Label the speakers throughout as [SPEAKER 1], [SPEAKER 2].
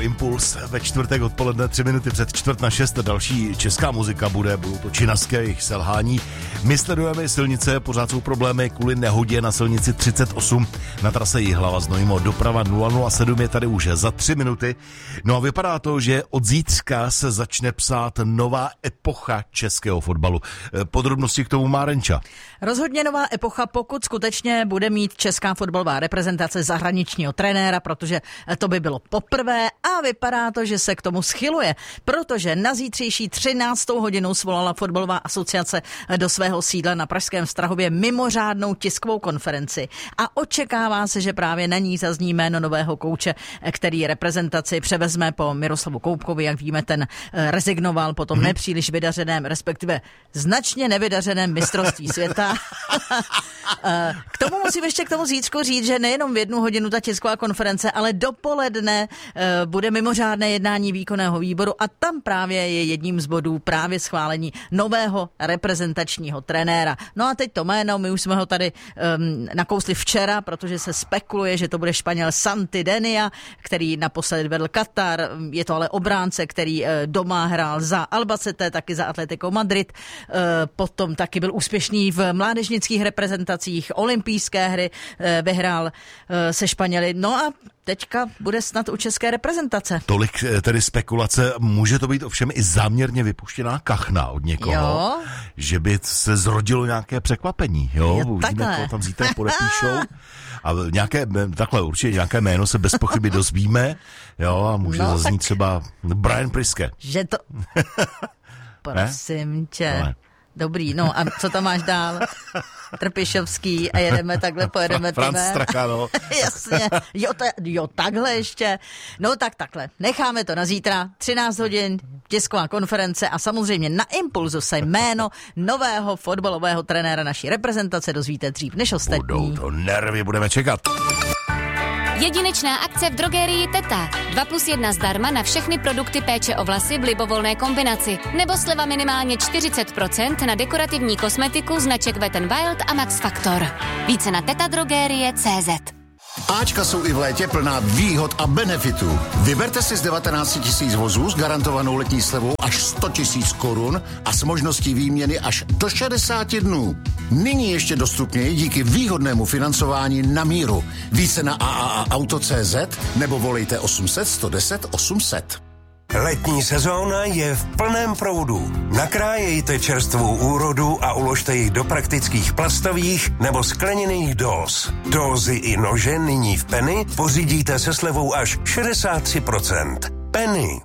[SPEAKER 1] Impuls ve čtvrtek odpoledne 3 minuty před 5:45. Další česká muzika budou to činaské jejich selhání. My sledujeme silnice, pořád jsou problémy kvůli nehodě na silnici 38 na trase Jihlava Znojmo. Doprava 007 je tady už za 3 minuty. No a vypadá to, že od zítřka se začne psát nová epocha českého fotbalu. Podrobnosti k tomu má Renča.
[SPEAKER 2] Rozhodně nová epocha, pokud skutečně bude mít česká fotbalová reprezentace zahraničního trenéra, protože to by bylo poprvé a vypadá to, že se k tomu schyluje, protože na zítřejší 13. hodinu svolala fotbalová asociace do svého sídla na pražském Strahově mimořádnou tiskovou konferenci a očekává se, že právě na ní zazní jméno nového kouče, který reprezentaci převezme po Miroslavu Koupkovi. Jak víme, ten rezignoval po tom nepříliš vydařeném, respektive značně nevydařeném mistrovství světa. K tomu musím ještě k tomu zítřku říct, že nejenom v 1 hodinu ta tisková konference, ale dopoledne bude mimořádné jednání výkonného výboru a tam právě je jedním z bodů právě schválení nového reprezentačního trenéra. No a teď to jméno, my už jsme ho tady nakousli včera, protože se spekuluje, že to bude Španěl Santi Denia, který naposled vedl Katar, je to ale obránce, který doma hrál za Albacete, taky za Atletico Madrid, potom taky byl úspěšný v mládežnických reprezentacích, olympijské hry vyhrál se Španěli. No a teďka bude snad u české reprezentace. Tolik
[SPEAKER 1] tedy spekulace, může to být ovšem i záměrně vypuštěná kachna od někoho,
[SPEAKER 2] jo?
[SPEAKER 1] Že by se zrodilo nějaké překvapení. Jo? Uvidíme, koho tam zítra podepíšou. A takhle určitě nějaké jméno se bez pochyby dozvíme. Jo, a může zaznít třeba Brian Priske.
[SPEAKER 2] Že to... Prosím tě. No. Dobrý, no a co tam máš dál? Trpišovský a jedeme takhle, pojedeme
[SPEAKER 1] Franz Straka, no.
[SPEAKER 2] Jasně, jo, takhle ještě. No tak takhle, necháme to na zítra, 13 hodin, tisková konference a samozřejmě na Impulzu se jméno nového fotbalového trenéra naší reprezentace dozvíte dřív než ostatní.
[SPEAKER 1] Budou to nervy, budeme čekat.
[SPEAKER 3] Jedinečná akce v drogerii Teta. 2+1 zdarma na všechny produkty péče o vlasy v libovolné kombinaci. Nebo sleva minimálně 40% na dekorativní kosmetiku značek Wet n Wild a Max Factor. Více na tetadrogerie.cz.
[SPEAKER 4] Ačka jsou i v létě plná výhod a benefitů. Vyberte si z 19 000 vozů s garantovanou letní slevou až 100 000 korun a s možností výměny až do 60 dnů. Nyní ještě dostupněji díky výhodnému financování na míru. Více na AAAauto.cz nebo volejte 800 110 800.
[SPEAKER 5] Letní sezóna je v plném proudu. Nakrájejte čerstvou úrodu a uložte ji do praktických plastových nebo skleněných dóz. Dózy i nože nyní v Penny pořídíte se slevou až 63%. Penny.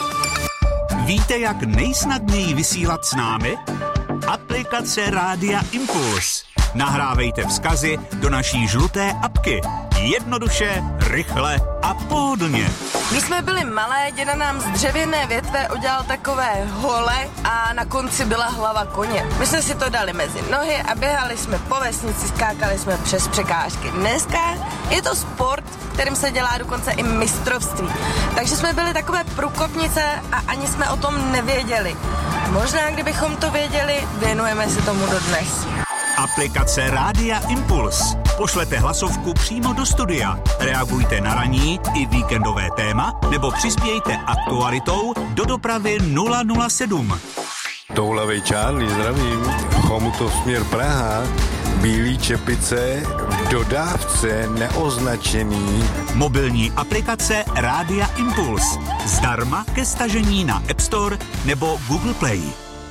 [SPEAKER 6] Víte, jak nejsnadněji vysílat s námi? Aplikace Rádia Impuls. Nahrávejte vzkazy do naší žluté apky. Jednoduše, rychle a pohodlně.
[SPEAKER 7] Když jsme byli malé, děda nám z dřevěné větve udělal takové hole a na konci byla hlava koně. My jsme si to dali mezi nohy a běhali jsme po vesnici, skákali jsme přes překážky. Dneska je to sport, kterým se dělá dokonce i mistrovství. Takže jsme byli takové průkopnice a ani jsme o tom nevěděli. Možná, kdybychom to věděli, věnujeme se tomu dodnes.
[SPEAKER 6] Aplikace Rádia Impuls. Pošlete hlasovku přímo do studia. Reagujte na ranní i víkendové téma nebo přispějte aktualitou do dopravy 007.
[SPEAKER 8] Toulavej Charlie, zdravím. Chomutov směr Praha. Bílý čepice v dodávce neoznačený.
[SPEAKER 6] Mobilní aplikace Rádia Impuls. Zdarma ke stažení na App Store nebo Google Play.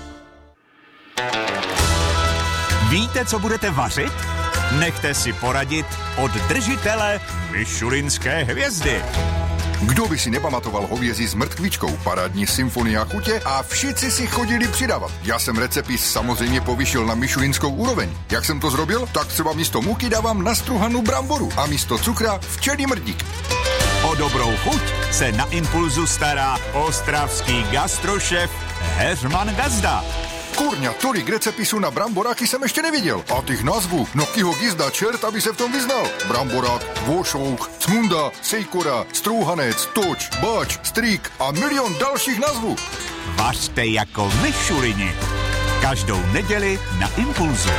[SPEAKER 6] Víte, co budete vařit? Nechte si poradit od držitele Michelinské hvězdy.
[SPEAKER 9] Kdo by si nepamatoval hovězí s mrtkvičkou, parádní symfonia chutě a všichni si chodili přidávat. Já jsem recepis samozřejmě povyšil na michelinskou úroveň. Jak jsem to zrobil? Tak třeba místo múky dávám nastruhanou bramboru a místo cukra včelí mrdík.
[SPEAKER 6] O dobrou chuť se na Impulzu stará ostravský gastrošef Heřman Gazda.
[SPEAKER 9] Kurňa, tolik recepisů na bramboráky jsem ještě neviděl. A těch názvů, no kiho gizda čert, aby se v tom vyznal. Bramborák, vošouk, cmunda, sejkora, strouhanec, toč, báč, strík a milion dalších názvů.
[SPEAKER 6] Vařte jako v Michelini. Každou neděli na Impulzu.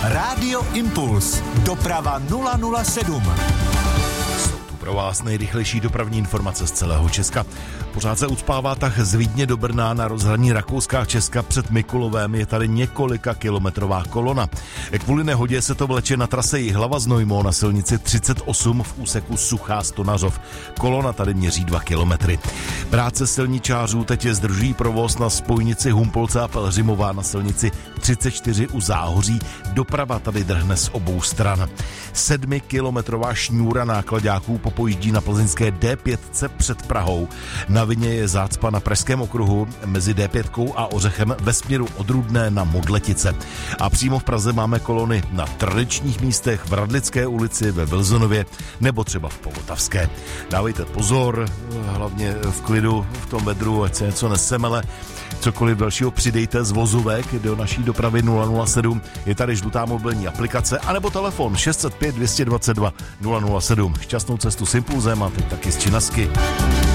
[SPEAKER 6] Rádio Impuls. Doprava 007.
[SPEAKER 1] Pro vás nejrychlejší dopravní informace z celého Česka. Pořád se ucpává tah z Vídně do Brna na rozhraní Rakouska a Česka před Mikulovem. Je tady několika kilometrová kolona. Kvůli nehodě se to vleče na trase Jihlava Znojmo na silnici 38 v úseku Suchá Stonařov. Kolona tady měří 2 kilometry. Práce silničářů teď zdržují provoz na spojnici Humpolce a Pelhřimova na silnici 34 u Záhoří. Doprava tady drhne z obou stran. 7kilometrová šňůra nákladáků popojíždí na plzeňské D5 před Prahou. Na vině je zácpa na Pražském okruhu mezi D5 a Ořechem ve směru od Rudné na Modletice. A přímo v Praze máme kolony na tradičních místech v Radlické ulici, ve Vilzonově nebo třeba v Povotavské. Dávejte pozor, hlavně v klidu, v tom vedru, ať se něco nesemele. Cokoliv dalšího přidejte z vozovek do naší dopravy 007. Je tady žlutá mobilní aplikace anebo telefon 605 222 007. Šťastnou cestu s Impulzem a teď taky z Činasky.